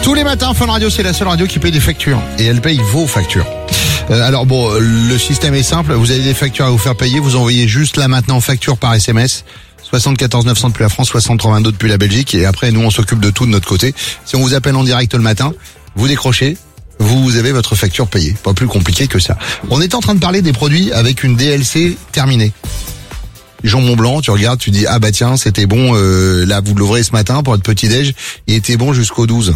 Tous les matins, Fun Radio, c'est la seule radio qui paye des factures. Et elle paye vos factures. Alors bon, le système est simple. Vous avez des factures à vous faire payer. Vous envoyez juste là maintenant facture par SMS. 74 900 depuis la France, 682 depuis la Belgique. Et après, nous, on s'occupe de tout de notre côté. Si on vous appelle en direct le matin, vous décrochez. Vous avez votre facture payée. Pas plus compliqué que ça. On est en train de parler des produits avec une DLC terminée. Jambon blanc, tu regardes, tu dis ah bah tiens, c'était bon, là vous l'ouvrez ce matin pour votre petit-déj, il était bon jusqu'au 12.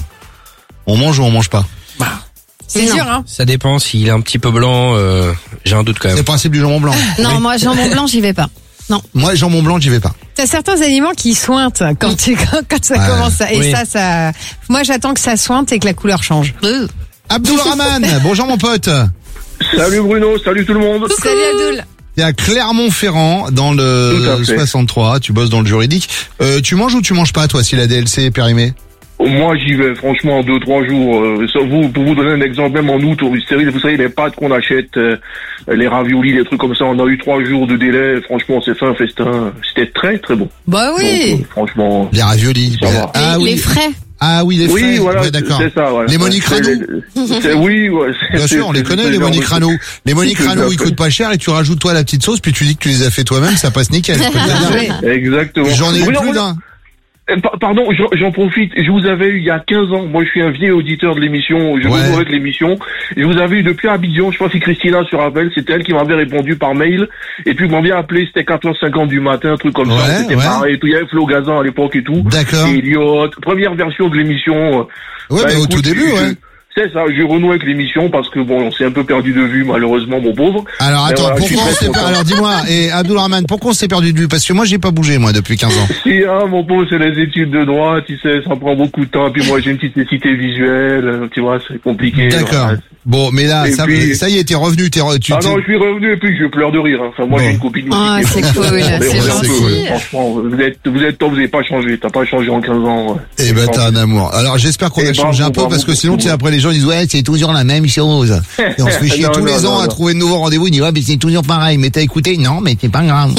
On mange ou on mange pas? C'est dur, hein. Ça dépend, s'il est un petit peu blanc, j'ai un doute quand C'est même. le principe du jambon blanc. Non, Oui. moi, jambon blanc, j'y vais pas. Non. Moi, jambon blanc, j'y vais pas. T'as certains aliments qui sointent quand ça Ouais. commence à, et Oui. ça, moi j'attends que ça sointe et que la couleur change. Abdulrahman, bonjour mon pote. Salut Bruno, salut tout le monde. Salut Abdoul. T'es à Clermont-Ferrand, dans Tout à le fait. 63, tu bosses dans le juridique. Tu manges ou tu manges pas, toi, si la DLC est périmée? Moi j'y vais franchement en 2-3 jours. Pour vous donner un exemple, même en août au stérile, vous savez les pâtes qu'on achète, les raviolis, les trucs comme ça, on a eu 3 jours de délai. Franchement c'est fait un festin. C'était très très bon. Bah oui. Donc, franchement. Les raviolis. Ça va. Ah Les oui. frais. Ah oui, les frais. Oui, voilà, Ouais, d'accord. c'est ça. Voilà. Les Monique C'est- Rano. Oui, ouais. Bien sûr, on les connaît, les Monique Rano. Les Monique Tout à Rano, ils fait. coûtent pas cher et tu rajoutes toi la petite sauce, puis tu dis que tu les as fait toi-même, ça passe nickel. Je peux te le dire. Exactement. J'en ai eu Bruno, plus d'un. Pardon, j'en profite. Je vous avais eu il y a 15 ans. Moi, je suis un vieil auditeur de l'émission. Je Ouais. vous avec l'émission. Je vous avais eu depuis Abidjan. Je sais pas si Christina se rappelle. C'était elle qui m'avait répondu par mail. Et puis, vous m'aviez appelé. C'était 4h50 du matin, un truc comme Ouais, ça. C'était ouais. pareil. Il y avait Flo Gazan à l'époque et tout. D'accord. Et Elliot. Première version de l'émission. Ouais, bah, au écoute, tout début, ouais. C'est ça. Je renoue avec l'émission parce que bon, on s'est un peu perdu de vue, malheureusement, mon pauvre. Alors Mais attends, voilà, je suis pourquoi on très s'est content. alors dis-moi, et Abdulrahman, pourquoi on s'est perdu de vue? Parce que moi j'ai pas bougé moi depuis 15 ans. Si, hein, mon pauvre, c'est les études de droit, tu sais, ça prend beaucoup de temps. Puis moi, j'ai une petite nécessité visuelle, tu vois, c'est compliqué. D'accord. Voilà. Bon, mais là, Et ça, puis- ça y est, t'es revenu, tu Ah non, je suis revenu et puis je pleure de rire. Hein. Enfin, moi, Bon. j'ai une copine aussi. Ah, qui est c'est française. cool, c'est On est gentil. Franchement, vous êtes top, vous n'avez pas changé. T'as pas changé en 15 ans. Ouais. Eh ben t'as un amour. Alors j'espère qu'on Et a changé bravo, un peu bravo parce que pour sinon, tout tu sais, le après les gens disent ouais, c'est toujours la même chose. Et on se fait chier Non, tous les non, ans à non. trouver de nouveaux rendez-vous. Ils disent ouais, mais c'est toujours pareil. Mais t'as écouté? Non, mais c'est pas grave.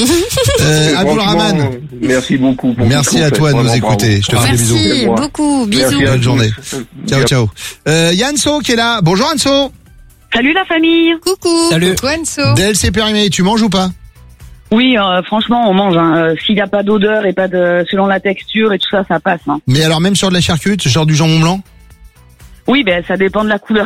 Et Abdulrahman, franchement, merci beaucoup. Pour merci tout ce à qu'on toi fait. de nous Vraiment, écouter. Je te fais des bisous. Merci C'est moi. beaucoup. Bisous. Merci à Bonne tous. journée. Ciao, ciao. Yanso qui est là. Bonjour Anso. Salut la famille. Coucou. Salut. Wanso. DLC périmé, tu manges ou pas? Oui, franchement, on mange. Hein. S'il n'y a pas d'odeur et pas de, selon la texture et tout ça, ça passe. Hein. Mais alors même sur de la charcute, genre du jambon blanc? Oui, ben ça dépend de la couleur.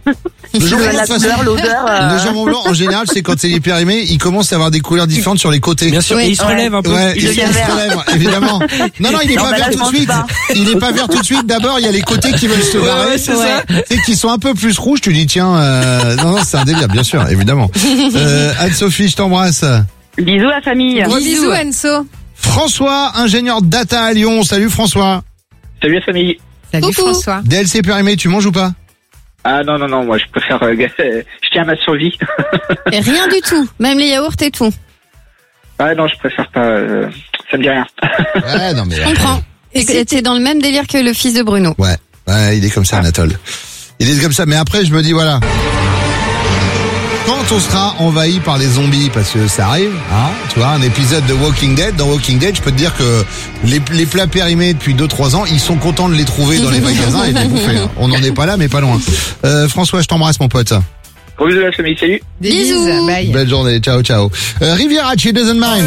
Le jambon blanc, de la toute façon, couleur, l'odeur. le jambon blanc, en général, c'est quand c'est périmé, il commence à avoir des couleurs différentes sur les côtés. Bien sûr, Oui. et il se relève un peu. Ouais, Il il devient se vert. relève, évidemment. Non, il est Non, pas bah vert là, tout je de mange suite. pas. Il est pas vert tout de suite. D'abord, il y a les côtés qui veulent se barrer. ouais, c'est ça. Tu sais, qui sont un peu plus rouges. Tu dis, tiens, non, c'est un délire, bien sûr, évidemment. Anne-Sophie, je t'embrasse. Bisous la famille. Gros Bisous. bisous Wanso. François, ingénieur data à Lyon. Salut François. Salut la famille. Salut Coucou. François. DLC périmé, tu manges ou pas? Ah non, moi je préfère... je tiens à ma survie. Et rien du tout. Même les yaourts et tout. Ah non, je préfère pas... ça me dit rien. Ouais, non, mais. Je comprends. Et c'est dans le même délire que le fils de Bruno. Ouais, il est comme ça, Anatole. Il est comme ça, mais après, je me dis, voilà. Quand on sera envahi par les zombies, parce que ça arrive, hein, tu vois, un épisode de Walking Dead, dans Walking Dead, je peux te dire que les plats périmés depuis 2-3 ans, ils sont contents de les trouver dans les magasins et de les bouffer. Hein. On n'en est pas là, mais pas loin. François, je t'embrasse, mon pote. Gros bisous la famille, salut. Des Bisous. bises. Bye. Belle journée, ciao, ciao. Riviera, She Doesn't Mind.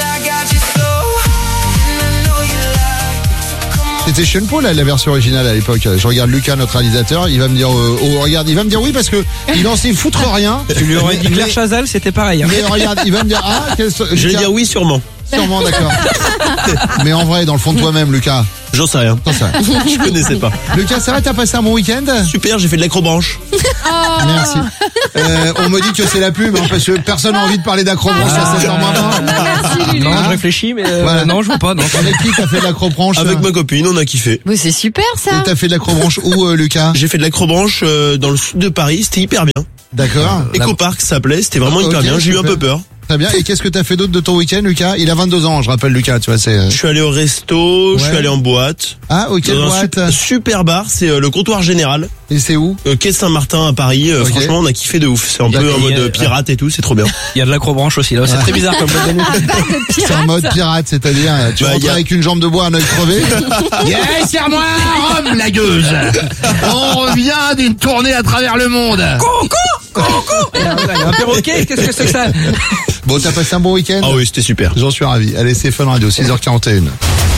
C'était Sean Paul, la version originale à l'époque. Je regarde Lucas, notre réalisateur, il va me dire, regarde, il va me dire oui parce que il en sait foutre rien. Tu lui aurais dit Claire Chazal, c'était pareil. Hein. Mais regarde, il va me dire Je vais dire oui sûrement. Sûrement, d'accord. Mais en vrai, dans le fond de toi-même, Lucas. J'en sais rien. T'en sais rien. Je connaissais pas. Lucas, ça va, t'as passé un bon week-end? Super, j'ai fait de l'acrobranche. Merci. On me dit que c'est la pub, hein, parce que personne n'a envie de parler d'acrobranche à cette heure maintenant. Non, je réfléchis, mais Voilà. non, je vois pas. Non. Avec qui t'as fait de l'acrobranche? Avec ma copine, on a kiffé. Mais c'est super ça. T'as fait de l'acrobranche où, Lucas? J'ai fait de l'acrobranche dans le sud de Paris, c'était hyper bien. D'accord. Ecopark ça s'appelait, c'était vraiment Ok, hyper bien. J'ai eu un super. peu peur. Très bien. Et qu'est-ce que t'as fait d'autre de ton week-end, Lucas? Il a 22 ans, je rappelle, Lucas, tu vois, c'est... Je suis allé au resto, je suis allé en boîte. Ah, ok, Dans un boîte. super bar, c'est le Comptoir Général, Et c'est où? quai Saint-Martin à Paris. Ok. Franchement, on a kiffé de ouf. C'est un peu en Et, mode pirate et tout, c'est trop bien. Il y a de l'acrobranche aussi, là. C'est très bizarre comme mode de nuit. C'est en mode pirate, c'est-à-dire, tu Bah, rentres y a- avec une jambe de bois, un œil crevé. Yes, serre-moi un rhum, la gueuse. On revient d'une tournée à travers le monde. Il y a un perroquet, qu'est-ce que c'est que ça? Bon, t'as passé un bon week-end? Ah oui, c'était super. J'en suis ravi. Allez, c'est Fun Radio, 6h41.